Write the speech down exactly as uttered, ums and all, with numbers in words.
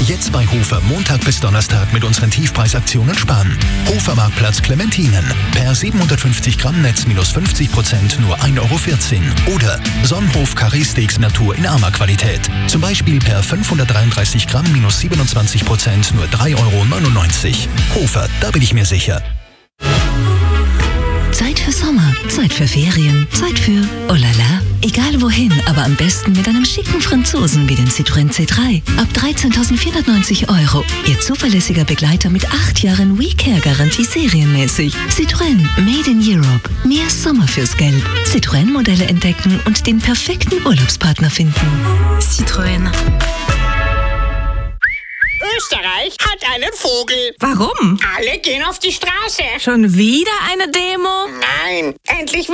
Jetzt bei Hofer Montag bis Donnerstag mit unseren Tiefpreisaktionen sparen. Hofer Marktplatz Clementinen. Per siebenhundertfünfzig Gramm Netz minus fünfzig Prozent nur ein Euro vierzehn. Oder Sonnenhof Carré Steaks Natur in armer Qualität. Zum Beispiel per fünfhundertdreiunddreißig Gramm minus siebenundzwanzig Prozent nur drei Euro neunundneunzig. Hofer, da bin ich mir sicher. Zeit für Sommer, Zeit für Ferien, Zeit für oh la la. Egal wohin, aber am besten mit einem schicken Franzosen wie den Citroën C drei. Ab dreizehntausendvierhundertneunzig Euro. Ihr zuverlässiger Begleiter mit acht Jahren WeCare-Garantie serienmäßig. Citroën, Made in Europe. Mehr Sommer fürs Geld. Citroën-Modelle entdecken und den perfekten Urlaubspartner finden. Citroën. Österreich hat einen Vogel. Warum? Alle gehen auf die Straße. Schon wieder eine Demo? Nein, endlich